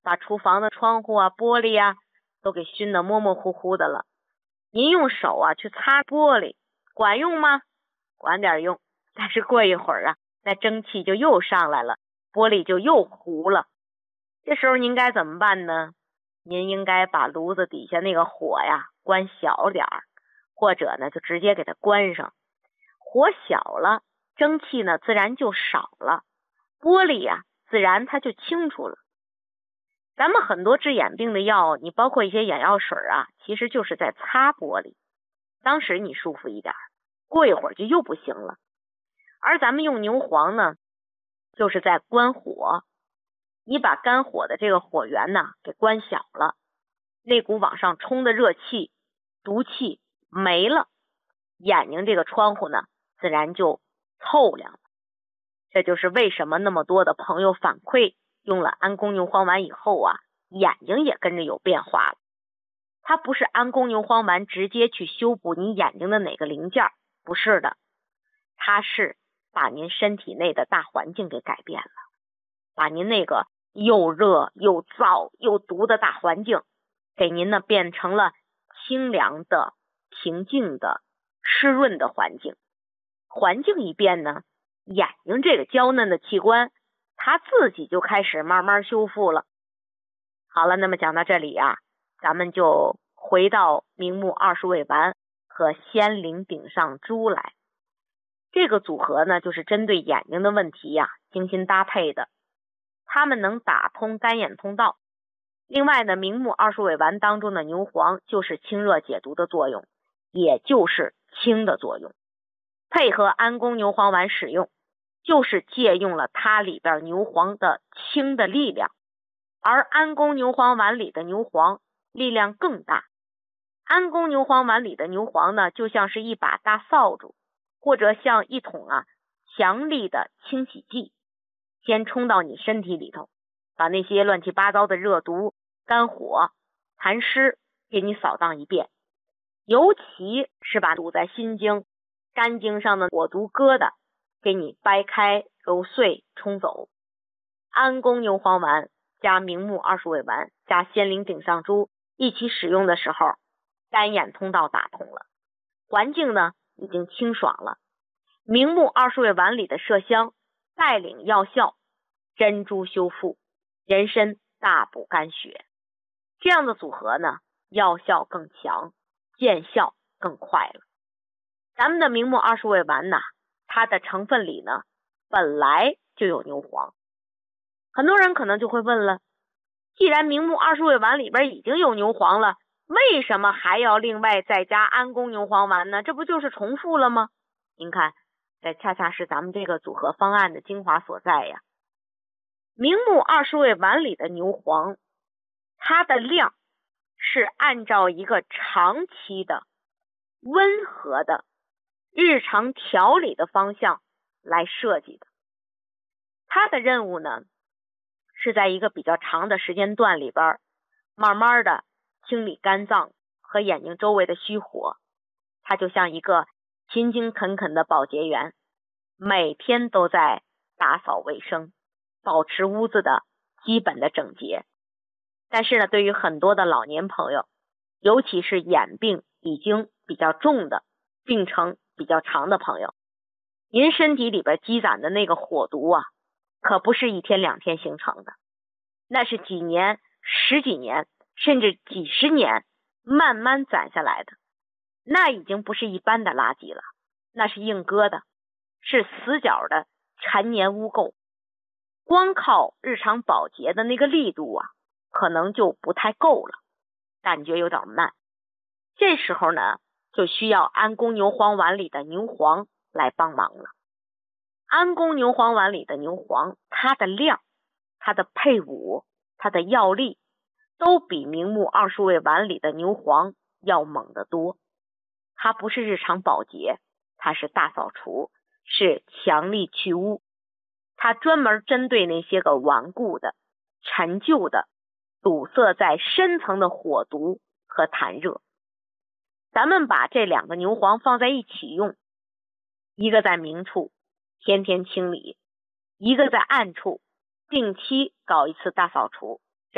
把厨房的窗户啊、玻璃啊都给熏得模模糊糊的了。您用手啊去擦玻璃，管用吗？管点用，但是过一会儿啊，那蒸汽就又上来了，玻璃就又糊了。这时候您该怎么办呢？您应该把炉子底下那个火呀关小点儿，或者呢就直接给它关上。火小了，蒸汽呢自然就少了，玻璃呀自然它就清楚了。咱们很多治眼病的药，你包括一些眼药水啊，其实就是在擦玻璃。当时你舒服一点，过一会儿就又不行了。而咱们用牛黄呢，就是在关火。你把肝火的这个火源呢给关小了，那股往上冲的热气、毒气没了，眼睛这个窗户呢自然就透亮了。这就是为什么那么多的朋友反馈用了安宫牛黄丸以后啊，眼睛也跟着有变化了。它不是安宫牛黄丸直接去修补你眼睛的哪个零件，不是的，它是把您身体内的大环境给改变了，把您那个又热又燥又毒的大环境给您呢变成了清凉的、平静的、湿润的环境。环境一变呢，眼睛这个娇嫩的器官它自己就开始慢慢修复了。好了，那么讲到这里啊，咱们就回到明目20味丸和仙灵顶上珠来。这个组合呢，就是针对眼睛的问题呀，精心搭配的。它们能打通肝眼通道。另外呢，明目20味丸当中的牛黄就是清热解毒的作用，也就是清的作用。配合安宫牛黄丸使用，就是借用了它里边牛黄的清的力量。而安宫牛黄丸里的牛黄力量更大。安宫牛黄丸里的牛黄呢，就像是一把大扫帚，或者像一桶强力的清洗剂，先冲到你身体里头，把那些乱七八糟的热毒、肝火、痰湿给你扫荡一遍。尤其是把堵在心经、肝经上的火毒疙瘩给你掰开、揉碎、冲走。安宫牛黄丸加明目20味丸加仙灵顶上珠一起使用的时候，肝眼通道打通了，环境呢已经清爽了。明目20味丸里的麝香带领药效，珍珠修复，人参大补肝血。这样的组合呢，药效更强，见效更快了。咱们的明目20味丸呢，它的成分里呢本来就有牛黄。很多人可能就会问了，既然明目20味丸里边已经有牛黄了，为什么还要另外再加安宫牛黄丸呢？这不就是重复了吗？您看，这恰恰是咱们这个组合方案的精华所在呀。明目20味丸里的牛黄，它的量是按照一个长期的、温和的、日常调理的方向来设计的。它的任务呢，是在一个比较长的时间段里边，慢慢的清理肝脏和眼睛周围的虚火。它就像一个勤勤恳恳的保洁员，每天都在打扫卫生，保持屋子的基本的整洁。但是呢，对于很多的老年朋友，尤其是眼病已经比较重的、病程比较长的朋友，您身体里边积攒的那个火毒啊，可不是一天两天形成的，那是几年、十几年，甚至几十年慢慢攒下来的。那已经不是一般的垃圾了，那是硬疙瘩，是死角的陈年污垢。光靠日常保洁的那个力度啊，可能就不太够了，感觉有点慢。这时候呢，就需要安宫牛黄丸里的牛黄来帮忙了。安宫牛黄丸里的牛黄，它的量、它的配伍、它的药力都比明目20味丸里的牛黄要猛得多。它不是日常保洁，它是大扫除，是强力去污。它专门针对那些个顽固的、陈旧的、堵塞在深层的火毒和痰热。咱们把这两个牛黄放在一起用，一个在明处天天清理，一个在暗处定期搞一次大扫除。